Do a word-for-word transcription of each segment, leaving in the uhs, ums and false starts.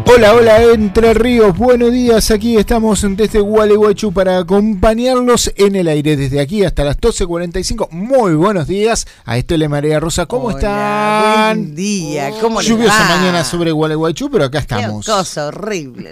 Hola, hola Entre Ríos, buenos días, aquí estamos desde Gualeguaychú para acompañarlos en el aire desde aquí hasta las doce cuarenta y cinco. Muy buenos días, a esto le María Rosa, ¿cómo Hola, están? Buen día, ¿cómo le va? Lluviosa mañana sobre Gualeguaychú, pero acá estamos. Qué cosa horrible.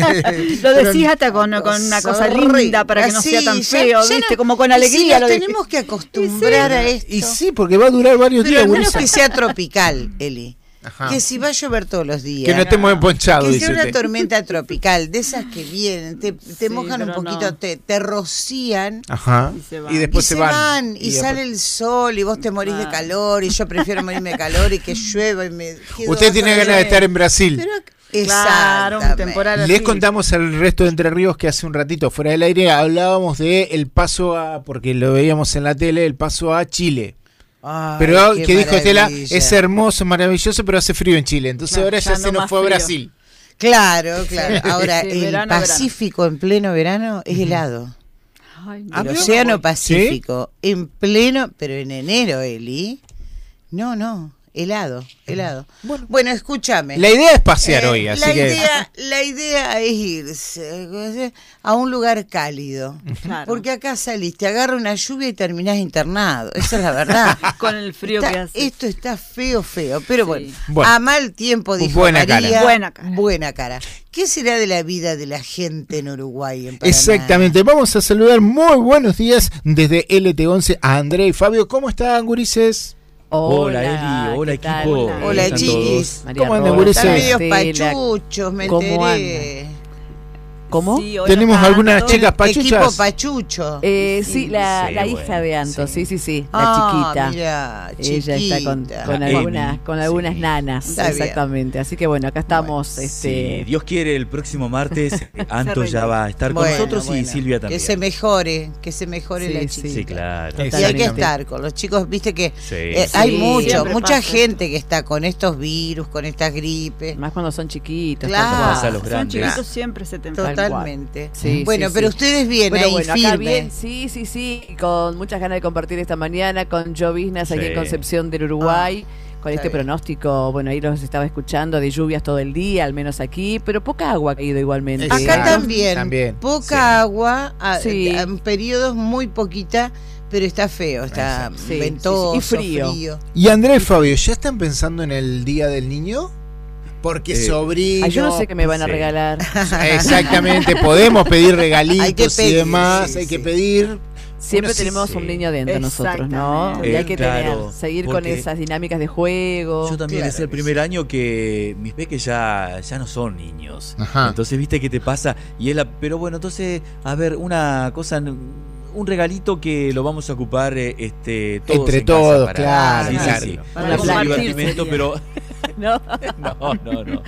Lo decís hasta con, con una cosa horrible. linda para que no Sí, sea tan ya- feo, ya ¿viste? no- Como con y alegría si lo nos decís. tenemos que acostumbrar a esto. Y sí, porque va a durar varios Pero días. al menos Gurisa. que sea tropical, Eli. Ajá. Que si va a llover todos los días. Que no estemos emponchados, Que dice sea una usted. tormenta tropical, de esas que vienen, te, te Sí, mojan un pero poquito, no. te, te rocían. Ajá. Y se van. Y después y se se van. van, y, sale el sol, y vos te morís de Ah. calor, y yo prefiero morirme de calor y que llueva y me quedo Usted tiene otra ganas de vez. estar en Brasil. Pero, Claro, un exactamente. temporal Les así. contamos al resto de Entre Ríos que hace un ratito fuera del aire hablábamos de el paso a, porque lo veíamos en la tele, el paso a Chile. Ay, Pero qué que dijo Estela, maravilla. es hermoso, maravilloso, pero hace frío en Chile. Entonces Claro, ahora ya, ya se no nos más fue a frío. Brasil. Claro, claro. Ahora, Sí, el verano, Pacífico en pleno verano es helado. Ay, Ah, El pero- Océano Pacífico en pleno, pero en enero, Eli. No, no, helado, helado. Bueno. Bueno, escúchame. La idea es pasear Eh, hoy, así la que... idea, la idea es irse a un lugar cálido. Claro. Porque acá salís, te agarra una lluvia y terminás internado. Esa es la verdad. Con el frío Está- que hace. Esto está feo, feo. Pero Sí. bueno, Bueno. a mal tiempo dijo Buena cara. María. Buena cara. Buena cara. ¿Qué será de la vida de la gente en Uruguay, en Paraná? Exactamente, vamos a saludar muy buenos días desde L T once a André y Fabio. ¿Cómo están, gurises? Hola, Eli, hola, ¿qué tal? equipo. Hola, Hola, están chiquis. todos? María ¿Cómo andan, Rosa, gurises? Están medios Estela. pachuchos, me ¿Cómo enteré. ¿Cómo? Sí, hola, Tenemos tanto. algunas chicas pachuchas. Equipo pachucho. Eh, sí, la, Sí, la bueno, hija de Anto, sí, sí, sí, la Ah, chiquita. mirá, Ella está con, chiquita. con con algunas, algunas, con algunas sí. nanas, Está bien. exactamente. Así que bueno, acá estamos. Bueno, este, Sí, Dios quiere, el próximo martes Anto ya va a estar con Bueno, nosotros bueno. y Silvia también. Que se mejore, que se mejore Sí, la sí. chiquita. Sí, claro. Y hay que Exactamente. estar con los chicos, viste que Sí. eh, Sí, hay mucho, siempre mucha pasa gente que está con estos virus, con estas gripes. más cuando son chiquitos. Claro. tal cual. Pasa a los Son grandes. chiquitos, siempre se te enferman. Totalmente. Sí, bueno, sí, pero sí. ustedes bien Pero ahí, bueno, acá firme. bien, sí, sí, sí, con muchas ganas de compartir esta mañana con Lloviznas aquí Sí. en Concepción del Uruguay, con está este bien. pronóstico, bueno, ahí los estaba escuchando, de lluvias todo el día, al menos aquí, pero poca agua ha caído igualmente. Exacto. Acá Claro. también, También. poca Sí. agua, a- Sí. en periodos muy poquita, pero está feo, está Exacto. Sí, ventoso, sí, sí. Y frío. frío. Y André y Fabio, ¿ya están pensando en el Día del Niño? Porque Eh, sobrino... Ay, yo no sé qué me van a Sí. regalar. Exactamente, podemos pedir regalitos Hay que y pedir, demás, sí, hay que sí. pedir. Siempre Bueno, sí, tenemos sí. un niño dentro nosotros, ¿no? Exactamente. Y hay que Eh, claro, tener, seguir con porque esas dinámicas de juego. Yo también Claro es el que primer año que mis peques ya, ya no son niños. Ajá. Entonces, viste qué te pasa. Y es la, pero bueno, entonces, a ver, una cosa, un regalito que lo vamos a ocupar eh, este, todos Entre en casa todos, para- claro, sí, claro. sí, sí. Para No es un compartir divertimento, sería. pero ¿No? no, no, no.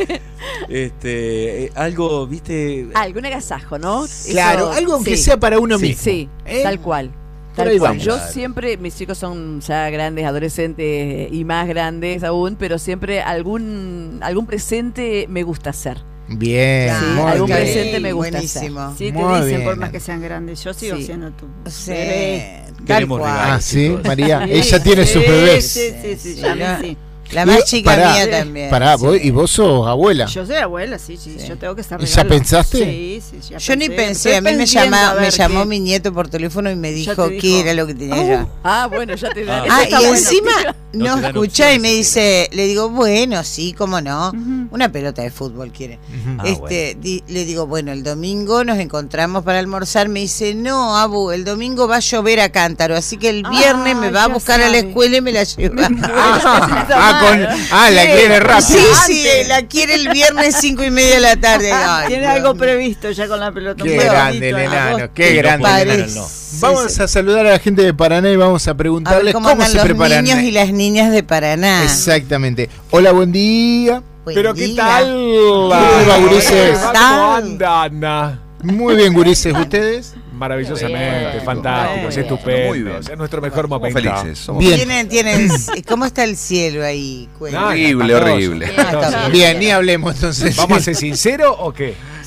Este, eh, algo, viste. Algún agasajo, ¿no? Claro, Eso, algo que sí. sea para uno Sí, mismo. sí, ¿eh? tal cual. Por Tal ahí cual. vamos. Yo Claro. siempre, mis chicos son ya grandes, adolescentes y más grandes aún, pero siempre algún algún presente me gusta hacer. Bien, Sí, muy algún bien. presente me gusta buenísimo. Sí, te Muy dicen, bien. por más que sean grandes, yo sigo Sí. siendo tu Sí, bebé. tal Queremos cual. regalos. Ah, sí, chicos. María, Sí, ella tiene sí, sus bebés. Sí, sí, sí, ya Ya. me sí. La más Y- chica pará, mía también. Pará, sí. vos- y vos sos abuela. Yo soy abuela, sí, sí, Sí. yo tengo que estar ¿Y ya pensaste? Sí, sí, ya Yo ni pensé, Estoy a mí me, pendiendo llama, a me ver llamó qué- mi nieto por teléfono y me Ya dijo te qué dijo. era lo que tenía Oh. ya. Ah, bueno, ya te da. Ah. eso Ah, está y bueno. encima No no te dan escuchá y opciones, me sí. dice, le digo, bueno, sí, cómo no, Ujú. una pelota de fútbol quiere. Ujú. Ah, este, di- le digo, bueno, el domingo nos encontramos para almorzar. Me dice, no, Abu, el domingo va a llover a cántaro, así que el viernes Ah, me va a ya buscar a la sabe. escuela y me la lleva. Ah, ah, con, ah, la quiere rápido. Sí, sí, la quiere el viernes cinco y media de la tarde. Ay, Tiene Dios algo mío. previsto ya con la pelota. Qué un grande poquito, el ¿no? enano, qué Sí, no grande puede el enano. ganar, no. Vamos Sí, a saludar a la gente de Paraná y vamos a a ver preguntarles cómo cómo, andan se los preparan. niños y las niñas de Paraná. Exactamente. Hola, buen día. Buen Pero qué día. tal. ¿Cómo va, gurises? ¿Cómo tal? andan? Muy bien, gurises, ¿ustedes? Maravillosamente, Bien. fantásticos, Bien. estupendos. Muy bien. Es nuestro mejor Somos momento. felices. Somos Bien. Tienen, tienen, ¿cómo está el cielo ahí? Cuenta. No, Horrible, espantoso. horrible. Ah, está bien. Bien, ni hablemos entonces. ¿Vamos a ser sinceros o qué?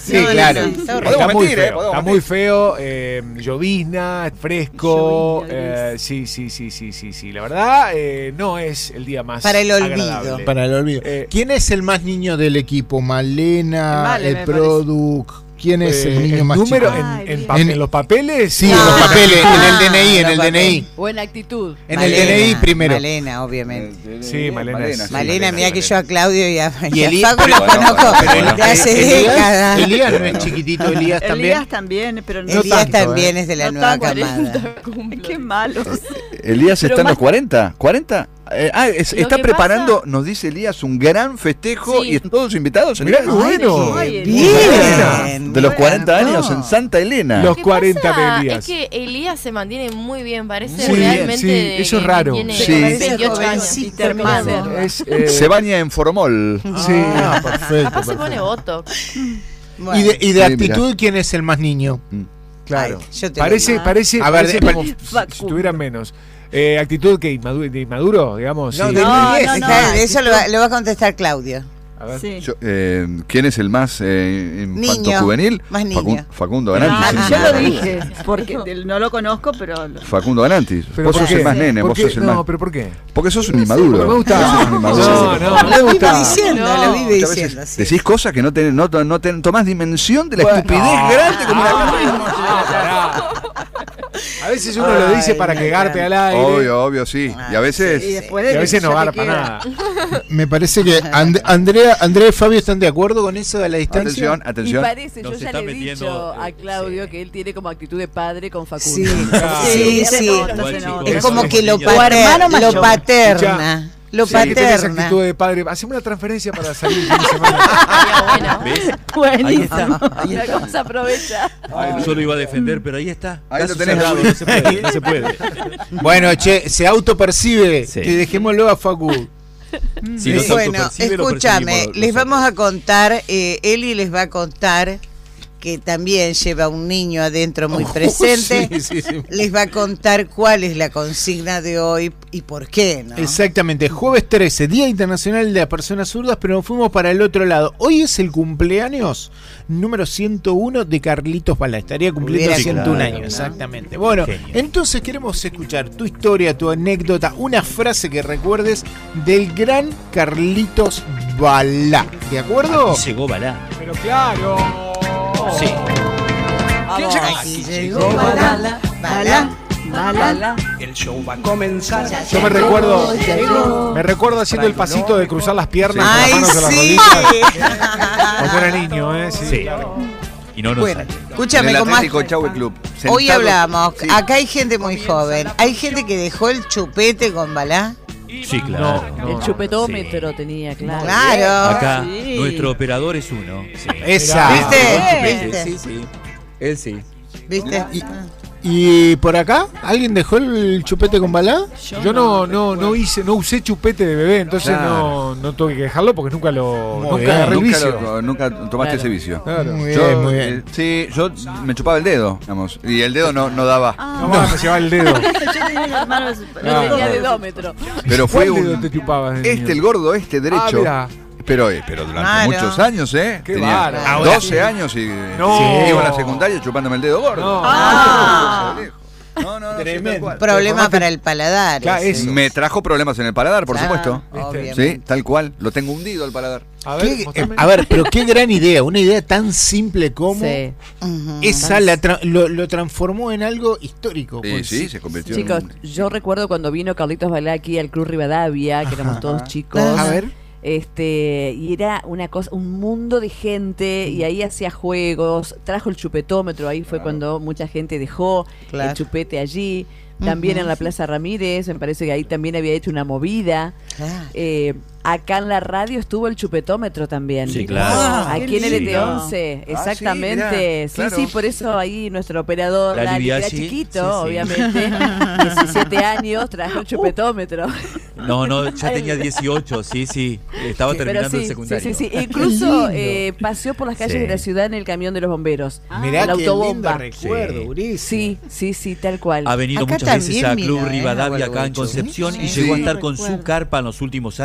Sí, No, claro. no, no, está horrible. Podemos Está muy mentir, eh, feo, podemos está muy mentir. feo, eh, llovizna, fresco, Llovizna, eh, sí, sí, sí, sí, sí, sí. La verdad, eh, no es el día más Para el olvido. agradable. Para el olvido. Eh, ¿Quién es el más niño del equipo? ¿Malena? Vale, ¿El me Produc? ¿Quién es eh, el niño más número chico? en, Ay, en, bien. pa- En- en los papeles? Sí, No. en los papeles, en el Ah, D N I, en los el D N I. papeles. Buena actitud. En el D N I primero. Malena, obviamente. Sí, Malena es- sí, Malena, mira que Malena. yo a Claudio y a, Y y a Elías- Facu los pero bueno, conozco pero bueno. de hace Elías, décadas. Elías no es chiquitito, Elías también. Elías también, pero no, No Elías tanto, también eh. es de la no nueva tanto. camada. Qué malos. Elías Pero está en más- los cuarenta. ¿cuarenta? Eh, ah, es- Lo está que preparando, pasa- nos dice Elías, un gran festejo Sí. y están todos invitados. Mirá, Elías. bueno. Ay, Bien. De los Bueno, cuarenta años no. en Santa Elena. Los Lo que cuarenta pasa de Elías. Es que Elías se mantiene muy bien, parece Muy bien, realmente. sí, de eso es que raro. Tiene Sí. veintiocho años. Jovencito, termina de hermano. ser. Es, eh, Se baña en Formol. Sí. Ah, perfecto. Capaz se pone perfecto. botox. ¿Y de, y de Sí, actitud quién es el más niño? Claro. Ay, yo te Parece, lo digo. parece, A ver, parece de- como Facundo. si tuviera menos. Eh, actitud que inmaduro, de inmaduro, digamos. No, sí. de No, niñez. no, no. Claro, de eso lo va, lo va a contestar Claudio. A ver. Sí. Yo, eh, ¿Quién es el más eh, infanto Niño, juvenil? más niño. Facu- Facundo Ah, Ganantis. yo lo dije, porque del- no lo conozco, pero lo- Facundo Ganantis. ¿Pero Vos por sos qué? el más nene, ¿Por vos qué? sos el No, más. pero ¿por qué? Porque sos un inmaduro. Porque me gusta. Sos un inmaduro. No, no, no me Lo gusta. vive diciendo, No. lo vive Muchas veces diciendo. sí. decís cosas que no, ten, no, no ten- tomás dimensión de la Bueno. estupidez No. grande como una Ah, pará. A veces uno lo dice Ay, para me quegarte al encanta. aire. Obvio, obvio, sí. Y a y veces. después Y de a veces no ya te garpa queda. nada. Me parece que And- Andrea, Andrea y Fabio están de acuerdo con eso de la distancia. Atención, Y atención. parece, yo Nos ya está le he metiendo, dicho a eh, Claudio sí. que él tiene como actitud de padre con Facundo. Sí, Claro. sí, se sí. nota, Igual, se chicos, nota. Es como somos que lo, niños. O hermano pater, lo mayor. paterna. Lo Sí, que tenés paterna. actitud de padre. Haceme una transferencia para salir el fin de semana. Sería bueno. ¿Ves? Ahí Buenísimo. está. Ahí La está. cosa aprovecha. Yo lo iba a defender, pero ahí está. Ahí Caso lo tenés. cerrado, no se puede. No se puede. Bueno, che, se autopercibe. Sí. Que dejémoslo a Facu. Si no se Bueno, autopercibe, lo escúchame, percibimos les nosotros. vamos a contar, eh, Eli les va a contar que también lleva un niño adentro muy presente. Sí, sí, sí. Les va a contar cuál es la consigna de hoy y por qué, ¿no? Exactamente, jueves trece, Día Internacional de las Personas Zurdas, pero nos fuimos para el otro lado. Hoy es el cumpleaños número ciento uno de Carlitos Balá. Estaría cumpliendo Hubiera ciento uno claro, años, ¿no? exactamente. Bueno, Genio. entonces queremos escuchar tu historia, tu anécdota, una frase que recuerdes del gran Carlitos Balá. ¿De acuerdo? Aquí llegó Balá. Pero claro. Sí. Vamos. Aquí llegó Balá, Balá, Balá. Yo me recuerdo, me recuerdo haciendo el pasito de cruzar las piernas Ay, con las manos en las sí. rodillas. Cuando era niño, ¿eh? Sí. Sí. claro. Y no nos Bueno, sale. En escúchame, el con más- Atlético Chau Club. hoy Sentado- hablamos, Sí. acá hay gente muy joven, hay gente que dejó el chupete con Balá. Sí, claro. No, El chupetómetro tenía, claro. Claro. Acá Sí. nuestro operador es uno. Sí. Esa. ¿Viste? Sí, ¿Viste? sí, sí. Él sí. ¿Viste? Y- ¿Y por acá? ¿Alguien dejó el chupete con Balá? Yo no, no, no hice, no usé chupete de bebé, entonces Claro. no, no tuve que dejarlo porque nunca lo, Muy nunca bien. agarré el Nunca, vicio. lo- nunca tomaste Claro. ese vicio. Claro. Muy Yo, bien, muy bien. eh, sí, yo me chupaba el dedo, digamos, y el dedo no, no daba. No, más me llevaba el dedo. Yo tenía un hermano de- No Ah. tenía dedómetro. Pero fue ¿Cuál dedo un. te chupabas de Este, niño? el gordo, este Ah, derecho. mirá. pero, eh, pero durante Claro. muchos años, ¿eh? Qué Tenía bárbaro. doce años y No. sí, iba a la secundaria chupándome el dedo gordo. No. Ah. No, no, no, sí, Tremendo. tal cual. Problema Formaste- para el paladar. Claro, ese. eso. Me trajo problemas en el paladar, por Claro, supuesto. obviamente. Sí, tal cual. Lo tengo hundido el paladar. A ver, ¿Qué- mostrame. a ver, pero qué gran idea, una idea tan simple como Sí. Ujú. esa la tra- lo, lo transformó en algo histórico. Sí, pues. sí, se convirtió Chicos, en un. yo recuerdo cuando vino Carlitos Balá aquí al Club Rivadavia, que éramos todos chicos. A ver. Este, y era una cosa, un mundo de gente, y ahí hacía juegos, trajo el chupetómetro, ahí fue cuando mucha gente dejó Claro. el chupete allí. También Ujú. en la Plaza Ramírez, me parece que ahí también había hecho una movida. Claro. Eh, acá en la radio estuvo el chupetómetro también. Sí, claro. Ah, Aquí qué en el L T lindo. once, Ah, exactamente. sí, Sí, mirá, sí, claro. por eso ahí nuestro operador, Lali Lali, que era Biaggi, chiquito, sí, sí. obviamente, diecisiete años, trajo el chupetómetro. No, no, ya tenía dieciocho, sí, sí. Estaba Pero terminando sí, el secundario. sí, sí, sí. Incluso Qué eh, paseó por las calles Sí. de la ciudad en el camión de los bomberos. Mirá la qué lindo autobomba. recuerdo, Sí. Ulises. Sí, sí, sí, tal cual. Ha venido Acá muchas veces también a vino, Club ¿eh? Rivadavia acá en Gualeguaychú. Concepción y Sí. llegó a Sí. estar con su Recuerdo. carpa en los últimos años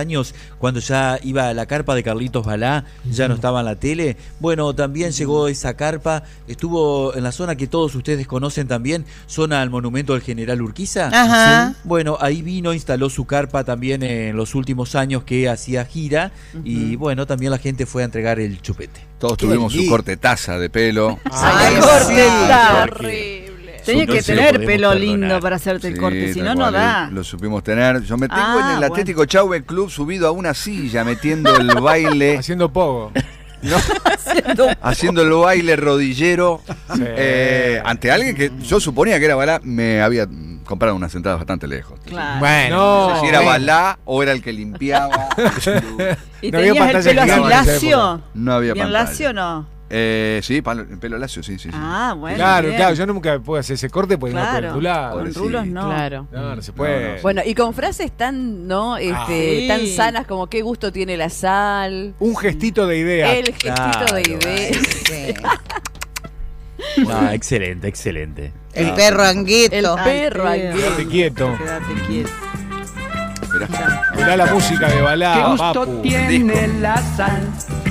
cuando ya iba a la carpa de Carlitos Balá, ya no estaba en la tele. Bueno, también llegó esa carpa, estuvo en la zona que todos ustedes conocen también, zona al monumento del General Urquiza. Ajá. ¿Sí? Bueno, ahí vino, instaló su carpa también en los últimos años que hacía gira. Uh-huh. Y bueno, también la gente fue a entregar el chupete. Todos tuvimos su corte taza de pelo. Ay, Ay, corte sí. taza. Horrible. Tenía que No se lo tener podemos pelo perdonar. lindo para hacerte el Sí, corte, si tal no, no cual, da. Lo supimos tener. Yo me tengo Ah, en el Atlético Chauvin Club subido a una silla, metiendo el baile. Haciendo pogo. ¿no? Haciendo el baile rodillero. Sí. eh, ante alguien que yo suponía que era Balá, me había comprado unas entradas bastante lejos. Claro. Bueno, No sé si era bueno. Balá o era el que limpiaba. ¿Y No había tenías el pantalla pelo así gigante en esa lacio? No había ¿Bien pantalla. lacio o no? Eh, sí, palo- pelo lacio, sí, sí. sí. Ah, bueno. Claro, bien. claro, yo nunca puedo hacer ese corte porque no Claro. puedo endular. Con Pobrecito. rulos no. Claro. No, no se puede. No, no. Bueno, y con frases tan, ¿no? Este, Sí. tan sanas como qué gusto tiene la sal. Un gestito de idea. El gestito Claro. de idea. Sí. No, excelente, excelente. El perro angueto. El Ay, perro qué- angueto. Quédate quieto. Quédate quieto. Esperá. Mirá la música de Balá, Qué gusto papu. tiene la sal.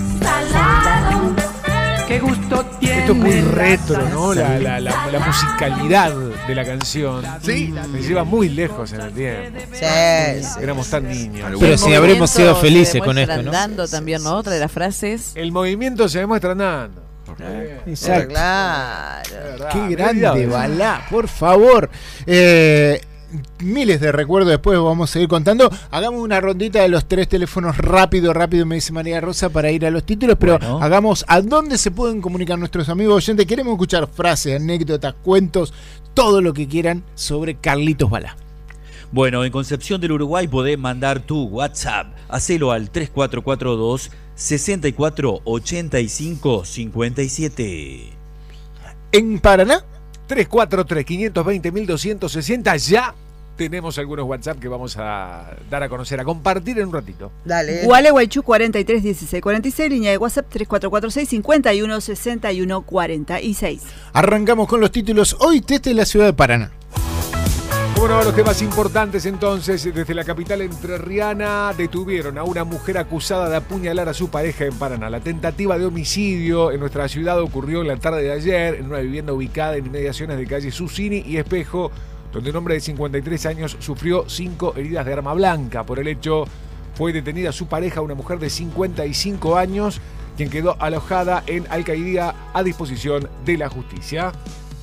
Salado. Qué gusto tiene. Esto es muy la retro, sal. ¿no? La, la, la, la musicalidad de la canción. Sí. Me lleva muy lejos en el tiempo. Sí, sí. Éramos tan niños. Algo- Pero El si habremos movimiento sido se felices con demuestra esto, ¿no? andando también, ¿no? Otra de las frases. El movimiento se demuestra andando. Exacto. Claro. Qué Me he grande, olvidado de eso. Balá, por favor. Eh, miles de recuerdos después vamos a seguir contando. Hagamos una rondita de los tres teléfonos rápido, rápido, me dice María Rosa, para ir a los títulos, pero Bueno. hagamos a dónde se pueden comunicar nuestros amigos oyentes. Queremos escuchar frases, anécdotas, cuentos, todo lo que quieran sobre Carlitos Balá. Bueno, en Concepción del Uruguay podés mandar tu WhatsApp. Hacelo al tres cuatro cuatro dos, seis cuatro, ocho cinco, cinco siete. En Paraná, tres cuatro tres, cinco dos cero, doscientos sesenta. Ya tenemos algunos WhatsApp que vamos a dar a conocer, a compartir en un ratito. Dale. Gualeguaychú cuarenta y tres dieciséis cuarenta y seis, línea de WhatsApp tres cuatro cuatro seis, cinco uno, seis uno cuatro seis. arrancamos con los títulos. Hoy desde la ciudad de Paraná. Bueno, los temas importantes entonces, desde la capital entrerriana detuvieron a una mujer acusada de apuñalar a su pareja en Paraná. La tentativa de homicidio en nuestra ciudad ocurrió en la tarde de ayer en una vivienda ubicada en inmediaciones de calle Susini y Espejo, donde un hombre de cincuenta y tres años sufrió cinco heridas de arma blanca. Por el hecho fue detenida su pareja, una mujer de cincuenta y cinco años, quien quedó alojada en Alcaidía a disposición de la justicia.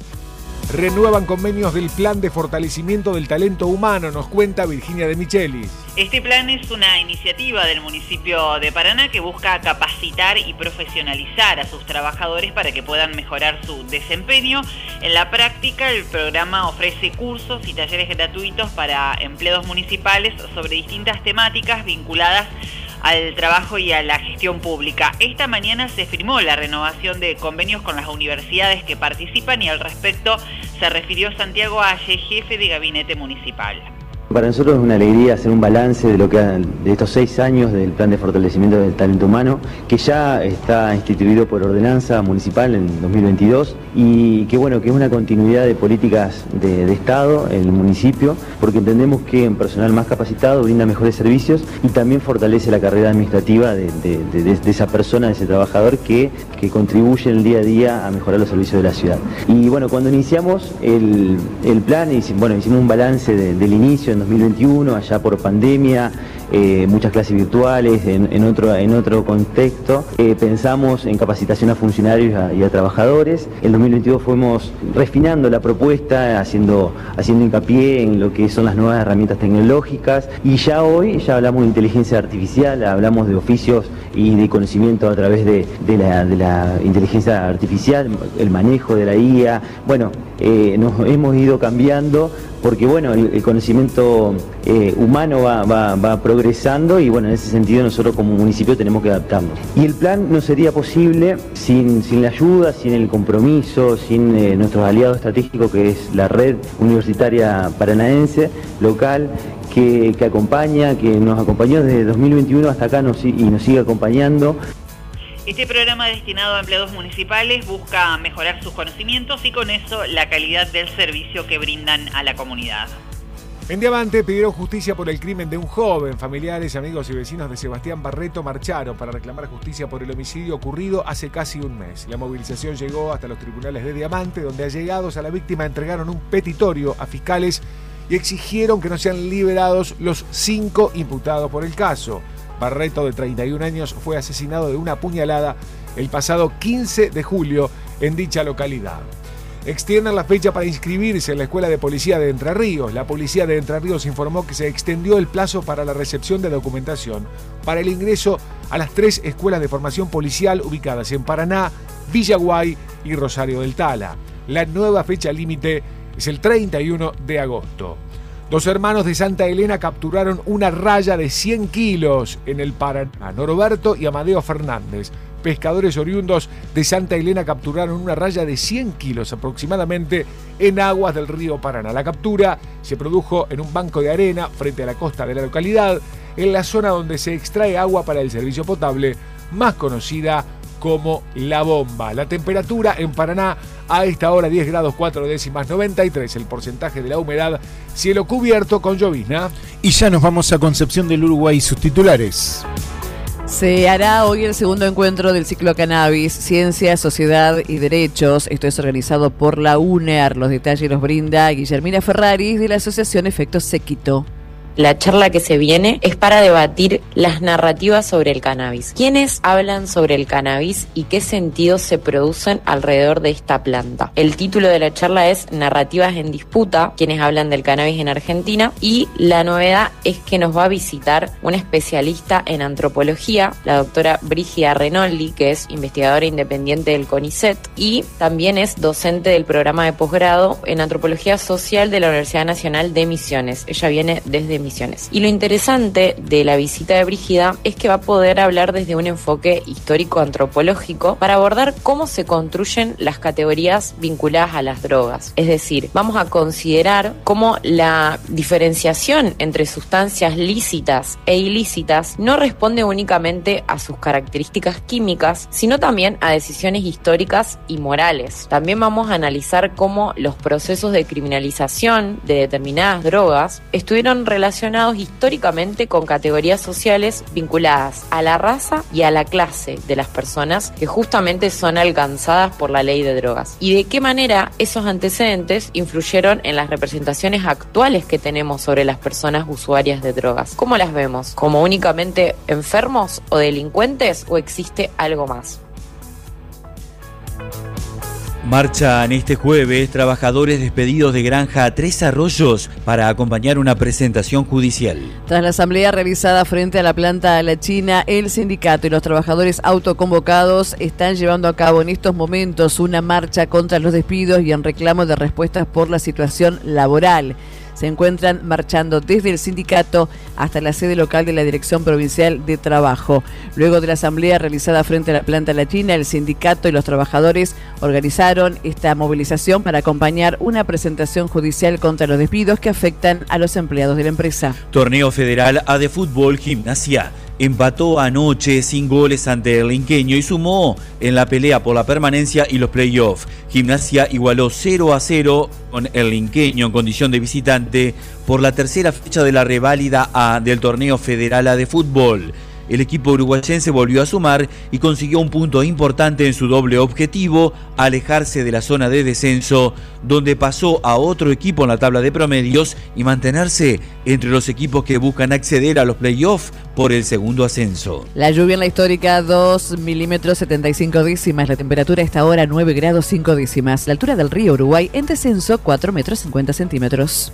Renuevan convenios del Plan de Fortalecimiento del Talento Humano, nos cuenta Virginia de Michelis. Este plan es una iniciativa del municipio de Paraná que busca capacitar y profesionalizar a sus trabajadores para que puedan mejorar su desempeño. En la práctica, el programa ofrece cursos y talleres gratuitos para empleados municipales sobre distintas temáticas vinculadas al trabajo y a la gestión pública. Esta mañana se firmó la renovación de convenios con las universidades que participan y al respecto se refirió Santiago Aye, jefe de gabinete municipal. Para nosotros es una alegría hacer un balance de lo que ha- de estos seis años del Plan de Fortalecimiento del Talento Humano, que ya está instituido por ordenanza municipal en dos mil veintidós y que bueno, que es una continuidad de políticas de, de Estado en el municipio, porque entendemos que un personal más capacitado brinda mejores servicios y también fortalece la carrera administrativa de, de- de- de- de esa persona, de ese trabajador que, que contribuye en el día a día a mejorar los servicios de la ciudad. Y bueno, cuando iniciamos el, el plan, hici- bueno, hicimos un balance de- del inicio en dos mil veintiuno, allá por pandemia, eh, muchas clases virtuales, en, en otro, en otro contexto. Eh, pensamos en capacitación a funcionarios y a, y a trabajadores. En dos mil veintidós fuimos refinando la propuesta, haciendo, haciendo hincapié en lo que son las nuevas herramientas tecnológicas. Y ya hoy ya hablamos de inteligencia artificial, hablamos de oficios y de conocimiento a través de, de, la, de la inteligencia artificial, el manejo de la I A. Bueno, eh, nos hemos ido cambiando porque bueno, el, el conocimiento eh, humano va, va, va progresando y bueno, en ese sentido nosotros como municipio tenemos que adaptarnos. Y el plan no sería posible sin, sin la ayuda, sin el compromiso, sin eh, nuestros aliados estratégicos, que es la red universitaria paranaense local, que, que acompaña, que nos acompañó desde dos mil veintiuno hasta acá nos, y nos sigue acompañando. Este programa destinado a empleados municipales busca mejorar sus conocimientos y con eso la calidad del servicio que brindan a la comunidad. En Diamante pidieron justicia por el crimen de un joven. Familiares, amigos y vecinos de Sebastián Barreto marcharon para reclamar justicia por el homicidio ocurrido hace casi un mes. La movilización llegó hasta los tribunales de Diamante, donde allegados a la víctima entregaron un petitorio a fiscales y exigieron que no sean liberados los cinco imputados por el caso. Barreto, de treinta y un años, fue asesinado de una puñalada el pasado quince de julio en dicha localidad. Extienden la fecha para inscribirse en la Escuela de Policía de Entre Ríos. La Policía de Entre Ríos informó que se extendió el plazo para la recepción de documentación para el ingreso a las tres escuelas de formación policial ubicadas en Paraná, Villaguay y Rosario del Tala. La nueva fecha límite es el treinta y uno de agosto. Dos hermanos de Santa Elena capturaron una raya de cien kilos en el Paraná. Norberto y Amadeo Fernández, pescadores oriundos de Santa Elena, capturaron una raya de cien kilos aproximadamente en aguas del río Paraná. La captura se produjo en un banco de arena frente a la costa de la localidad, en la zona donde se extrae agua para el servicio potable, más conocida como La Bomba. La temperatura en Paraná a esta hora diez grados cuatro décimas, noventa y tres el porcentaje de la humedad, cielo cubierto con llovizna. Y ya nos vamos a Concepción del Uruguay y sus titulares. Se hará hoy el segundo encuentro del ciclo Cannabis, Ciencia, Sociedad y Derechos. Esto es organizado por la UNER. Los detalles los brinda Guillermina Ferraris de la Asociación Efectos Séquito. La charla que se viene es para debatir las narrativas sobre el cannabis. ¿Quiénes hablan sobre el cannabis y qué sentidos se producen alrededor de esta planta? El título de la charla es Narrativas en disputa, quienes hablan del cannabis en Argentina, y la novedad es que nos va a visitar una especialista en antropología, la doctora Brígida Renoldi, que es investigadora independiente del CONICET y también es docente del programa de posgrado en antropología social de la Universidad Nacional de Misiones. Ella viene desde Misiones. Y lo interesante de la visita de Brígida es que va a poder hablar desde un enfoque histórico-antropológico para abordar cómo se construyen las categorías vinculadas a las drogas. Es decir, vamos a considerar cómo la diferenciación entre sustancias lícitas e ilícitas no responde únicamente a sus características químicas, sino también a decisiones históricas y morales. También vamos a analizar cómo los procesos de criminalización de determinadas drogas estuvieron relacionados históricamente con categorías sociales vinculadas a la raza y a la clase de las personas que justamente son alcanzadas por la ley de drogas. Y de qué manera esos antecedentes influyeron en las representaciones actuales que tenemos sobre las personas usuarias de drogas. ¿Cómo las vemos? ¿Como únicamente enfermos o delincuentes o existe algo más? Marchan este jueves trabajadores despedidos de Granja Tres Arroyos para acompañar una presentación judicial. Tras la asamblea realizada frente a la planta La China, el sindicato y los trabajadores autoconvocados están llevando a cabo en estos momentos una marcha contra los despidos y en reclamo de respuestas por la situación laboral. Se encuentran marchando desde el sindicato hasta la sede local de la Dirección Provincial de Trabajo. Luego de la asamblea realizada frente a la planta La China, el sindicato y los trabajadores organizaron esta movilización para acompañar una presentación judicial contra los despidos que afectan a los empleados de la empresa. Torneo Federal A de Fútbol Gimnasia empató anoche sin goles ante el Linqueño y sumó en la pelea por la permanencia y los playoffs. Gimnasia igualó cero a cero con el Linqueño en condición de visitante por la tercera fecha de la reválida A del Torneo Federal A de Fútbol. El equipo uruguayense volvió a sumar y consiguió un punto importante en su doble objetivo, alejarse de la zona de descenso, donde pasó a otro equipo en la tabla de promedios y mantenerse entre los equipos que buscan acceder a los playoffs por el segundo ascenso. La lluvia en la histórica dos milímetros setenta y cinco décimas, la temperatura a esta hora nueve grados cinco décimas, la altura del río Uruguay en descenso cuatro metros cincuenta centímetros.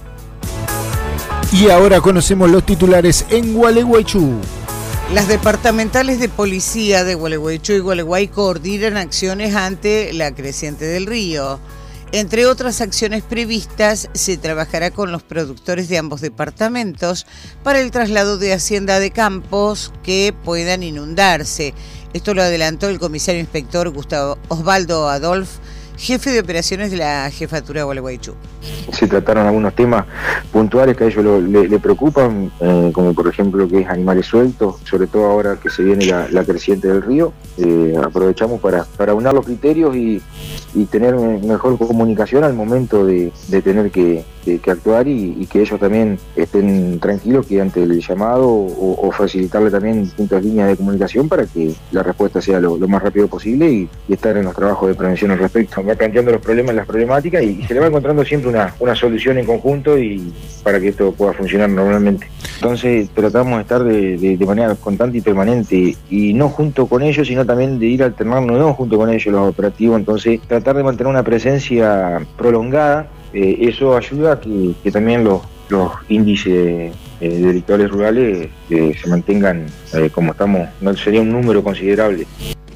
Y ahora conocemos los titulares en Gualeguaychú. Las departamentales de policía de Gualeguaychú y Gualeguay coordinan acciones ante la creciente del río. Entre otras acciones previstas, se trabajará con los productores de ambos departamentos para el traslado de hacienda de campos que puedan inundarse. Esto lo adelantó el comisario inspector Gustavo Osvaldo Adolf, jefe de operaciones de la Jefatura de Gualeguaychú. Se trataron algunos temas puntuales que a ellos lo, le, le preocupan, eh, como por ejemplo que es animales sueltos, sobre todo ahora que se viene la, la creciente del río. Eh, aprovechamos para, para aunar los criterios y, y tener mejor comunicación al momento de, de tener que, de, que actuar y, y que ellos también estén tranquilos que ante el llamado o, o facilitarle también distintas líneas de comunicación para que la respuesta sea lo, lo más rápido posible y, y estar en los trabajos de prevención al respecto. Va planteando los problemas, las problemáticas y, y se le va encontrando siempre una, una solución en conjunto y para que esto pueda funcionar normalmente. Entonces tratamos de estar de, de, de manera constante y permanente y no junto con ellos, sino también de ir alternando no junto con ellos los operativos, entonces tratar de mantener una presencia prolongada, eh, eso ayuda a que, que también los, los índices eh, delictuales rurales eh, se mantengan eh, como estamos, no sería un número considerable.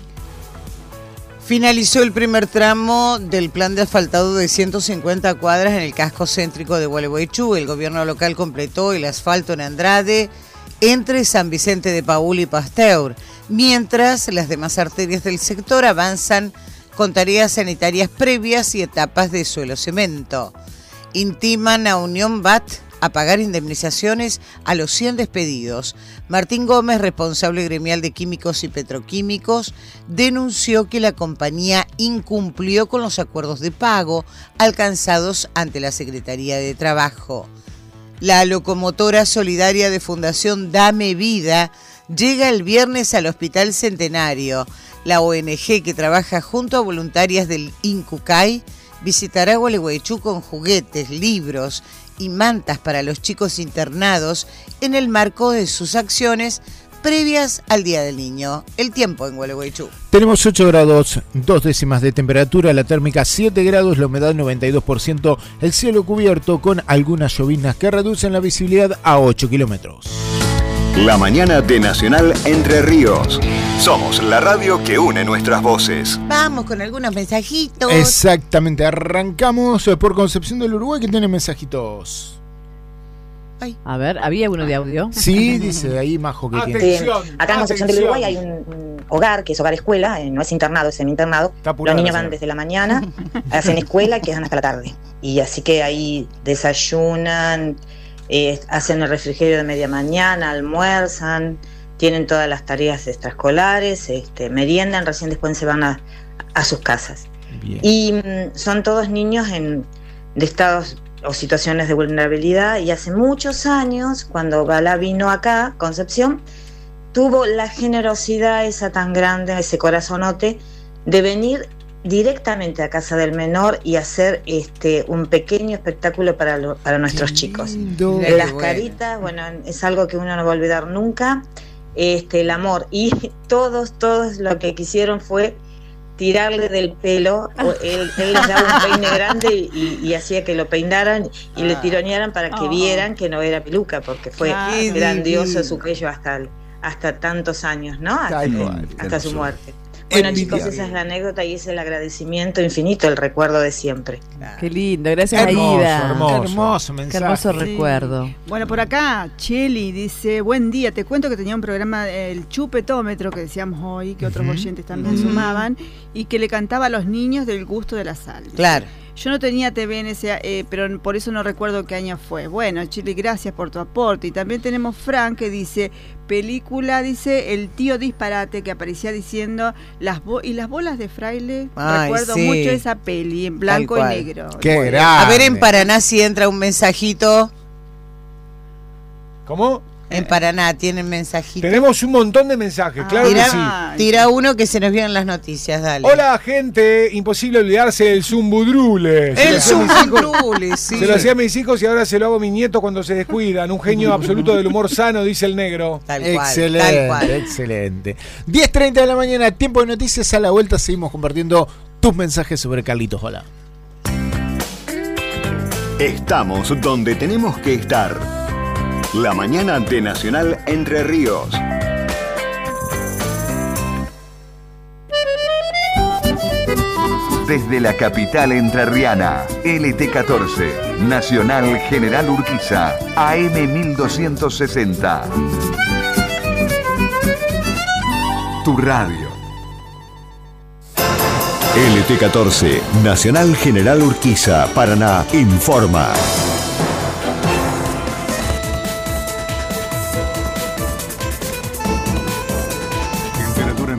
Finalizó el primer tramo del plan de asfaltado de ciento cincuenta cuadras en el casco céntrico de Gualeguaychú. El gobierno local completó el asfalto en Andrade entre San Vicente de Paúl y Pasteur, mientras las demás arterias del sector avanzan con tareas sanitarias previas y etapas de suelo cemento. Intiman a Unión B A T a pagar indemnizaciones a los cien despedidos. Martín Gómez, responsable gremial de Químicos y Petroquímicos, denunció que la compañía incumplió con los acuerdos de pago alcanzados ante la Secretaría de Trabajo. La locomotora solidaria de Fundación Dame Vida llega el viernes al Hospital Centenario. La O N G que trabaja junto a voluntarias del INCUCAI visitará Gualeguaychú con juguetes, libros y mantas para los chicos internados en el marco de sus acciones previas al Día del Niño. El tiempo en Gualeguaychú. Tenemos ocho grados, dos décimas de temperatura, la térmica siete grados, la humedad noventa y dos por ciento, el cielo cubierto con algunas lloviznas que reducen la visibilidad a ocho kilómetros. La mañana de Nacional Entre Ríos. Somos la radio que une nuestras voces. Vamos con algunos mensajitos. Exactamente, arrancamos por Concepción del Uruguay, que tiene mensajitos. Ay. A ver, ¿había uno de audio? Sí, dice ahí Majo que tiene. Sí, acá en Concepción del Uruguay hay un, un hogar que es hogar escuela, eh, no es internado, es semi-internado. Los niños van desde la mañana, hacen escuela y quedan hasta la tarde. Y así que ahí desayunan, eh, hacen el refrigerio de media mañana, almuerzan, tienen todas las tareas extraescolares, este, meriendan, recién después se van a, a sus casas. Bien. Y mm, son todos niños en, de estados o situaciones de vulnerabilidad, y hace muchos años, cuando Gala vino acá, Concepción, tuvo la generosidad esa tan grande, ese corazonote, de venir directamente a casa del menor y hacer este un pequeño espectáculo para, lo, para nuestros chicos. Las caritas, bueno, es algo que uno no va a olvidar nunca, este el amor, y todos, todos lo que quisieron fue tirarle del pelo, él, él les daba un peine grande y, y hacía que lo peinaran y ah. le tironearan para que oh. vieran que no era peluca, porque fue ah, grandioso su cuello hasta, hasta tantos años, ¿no? Hasta, que, hasta su muerte. Bueno, chicos, esa es la anécdota y es el agradecimiento infinito, el recuerdo de siempre. Claro. Qué lindo, gracias hermoso, Aida. Hermoso, Qué hermoso mensaje. Qué hermoso Sí. recuerdo. Bueno, por acá, Cheli dice, buen día, te cuento que tenía un programa, el chupetómetro, que decíamos hoy, que otros uh-huh. oyentes también uh-huh. sumaban, y que le cantaba a los niños del gusto de la sal. Claro. Yo no tenía T V en ese, eh, pero por eso no recuerdo qué año fue. Bueno, Chile, gracias por tu aporte. Y también tenemos Frank que dice, película, dice, El tío disparate, que aparecía diciendo, las bo- y las bolas de fraile. Ay, recuerdo sí. mucho esa peli, en blanco y negro. Qué bueno, grande. A ver en Paraná si entra un mensajito. ¿Cómo? En Paraná tienen mensajitos. Tenemos un montón de mensajes, Ah, claro tira, que sí. Tira uno que se nos vieron las noticias, dale. Hola, gente. Imposible olvidarse del zumbudrule. Se El lo hacía a mis hijos- zumbudrule, sí. Se lo hacía a mis hijos y ahora se lo hago a mi nieto cuando se descuidan. Un genio absoluto del humor sano, dice el negro. Tal cual, Excelente, tal cual. excelente. diez treinta de la mañana, tiempo de noticias. A la vuelta seguimos compartiendo tus mensajes sobre Carlitos Balá. Estamos donde tenemos que estar. La mañana de Nacional Entre Ríos. Desde la capital entrerriana, L T catorce, Nacional General Urquiza, A M mil doscientos sesenta. Tu radio. L T catorce, Nacional General Urquiza, Paraná, informa.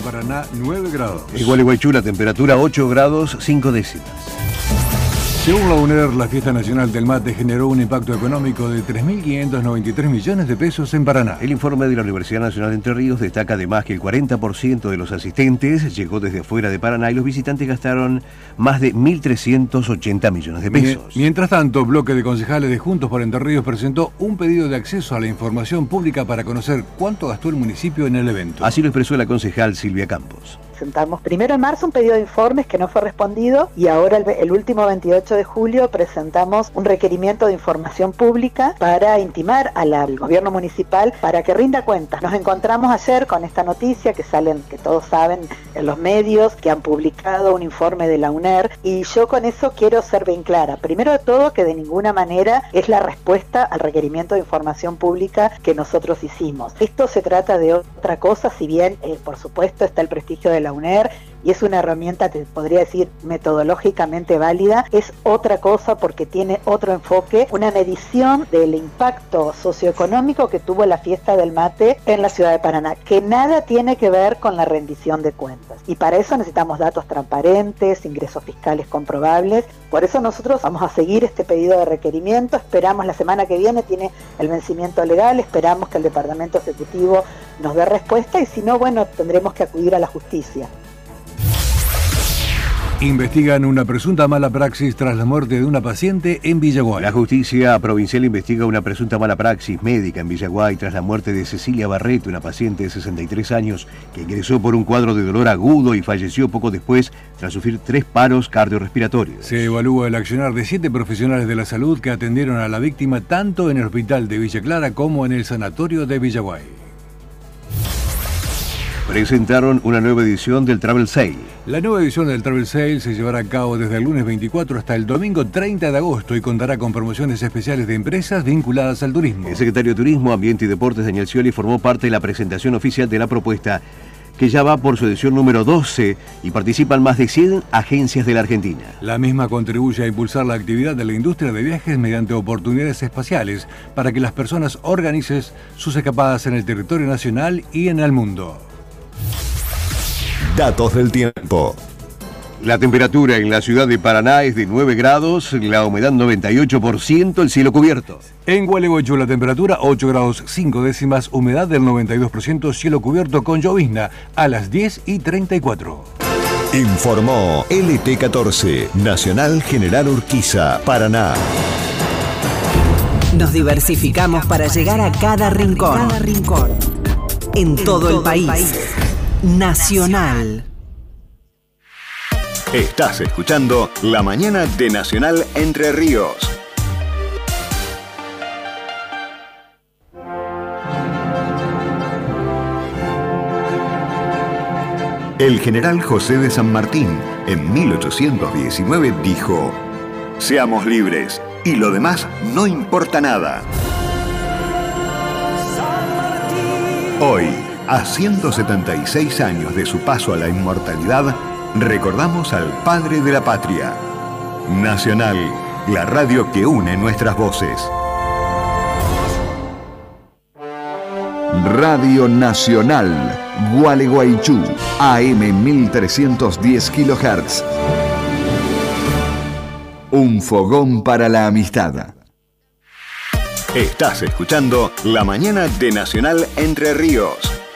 Paraná, nueve grados. En Gualeguaychú la temperatura ocho grados cinco décimas. Según la UNER, la Fiesta Nacional del Mate generó un impacto económico de tres mil quinientos noventa y tres millones de pesos en Paraná. El informe de la Universidad Nacional de Entre Ríos destaca además que el cuarenta por ciento de los asistentes llegó desde afuera de Paraná y los visitantes gastaron más de mil trescientos ochenta millones de pesos. Mientras tanto, bloque de concejales de Juntos por Entre Ríos presentó un pedido de acceso a la información pública para conocer cuánto gastó el municipio en el evento. Así lo expresó la concejal Silvia Campos. Presentamos primero en marzo un pedido de informes que no fue respondido y ahora el, el último veintiocho de julio presentamos un requerimiento de información pública para intimar al, al gobierno municipal para que rinda cuentas. Nos encontramos ayer con esta noticia que salen, que todos saben en los medios, que han publicado un informe de la UNER y yo con eso quiero ser bien clara. Primero de todo que de ninguna manera es la respuesta al requerimiento de información pública que nosotros hicimos. Esto se trata de otra cosa, si bien eh, por supuesto está el prestigio de la UNER y es una herramienta, te podría decir, metodológicamente válida, es otra cosa porque tiene otro enfoque, una medición del impacto socioeconómico que tuvo la fiesta del mate en la ciudad de Paraná, que nada tiene que ver con la rendición de cuentas. Y para eso necesitamos datos transparentes, ingresos fiscales comprobables. Por eso nosotros vamos a seguir este pedido de requerimiento, esperamos la semana que viene, tiene el vencimiento legal, esperamos que el Departamento Ejecutivo nos dé respuesta y si no, bueno, tendremos que acudir a la justicia. Investigan una presunta mala praxis tras la muerte de una paciente en Villaguay. La justicia provincial investiga una presunta mala praxis médica en Villaguay tras la muerte de Cecilia Barreto, una paciente de sesenta y tres años que ingresó por un cuadro de dolor agudo y falleció poco después tras sufrir tres paros cardiorrespiratorios. Se evalúa el accionar de siete profesionales de la salud que atendieron a la víctima tanto en el hospital de Villa Clara como en el sanatorio de Villaguay. Presentaron una nueva edición del Travel Sale. La nueva edición del Travel Sale se llevará a cabo desde el lunes veinticuatro hasta el domingo treinta de agosto y contará con promociones especiales de empresas vinculadas al turismo. El secretario de Turismo, Ambiente y Deportes, Daniel Scioli, formó parte de la presentación oficial de la propuesta, que ya va por su edición número doce y participan más de cien agencias de la Argentina. La misma contribuye a impulsar la actividad de la industria de viajes mediante oportunidades espaciales para que las personas organicen sus escapadas en el territorio nacional y en el mundo. Datos del tiempo. La temperatura en la ciudad de Paraná es de nueve grados, la humedad noventa y ocho por ciento, el cielo cubierto. En Gualeguaychú la temperatura ocho grados cinco décimas, humedad del noventa y dos por ciento, cielo cubierto con llovizna a las diez y treinta y cuatro. Informó L T catorce, Nacional General Urquiza, Paraná. Nos diversificamos para llegar a cada rincón. Cada rincón. En todo el país. Nacional. Estás escuchando La Mañana de Nacional Entre Ríos. El general José de San Martín, en mil ochocientos diecinueve, dijo: seamos libres y lo demás no importa nada. Hoy, a ciento setenta y seis años de su paso a la inmortalidad, recordamos al padre de la patria. Nacional, la radio que une nuestras voces. Radio Nacional, Gualeguaychú, A M mil trescientos diez kilohertz. Un fogón para la amistad. Estás escuchando La Mañana de Nacional Entre Ríos.